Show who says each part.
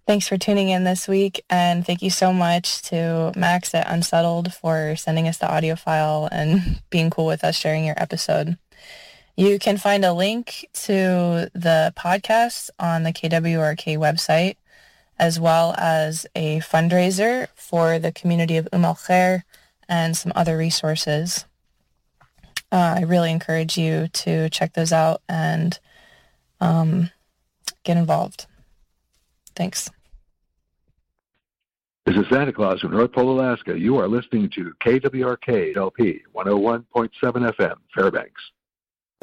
Speaker 1: Thanks for tuning in this week, and thank you so much to Max at Unsettled for sending us the audio file and being cool with us sharing your episode. You can find a link to the podcast on the KWRK website, as well as a fundraiser for the community of Khair and some other resources. I really encourage you to check those out and get involved. Thanks.
Speaker 2: This is Santa Claus from North Pole, Alaska. You are listening to KWRK LP 101.7 FM, Fairbanks.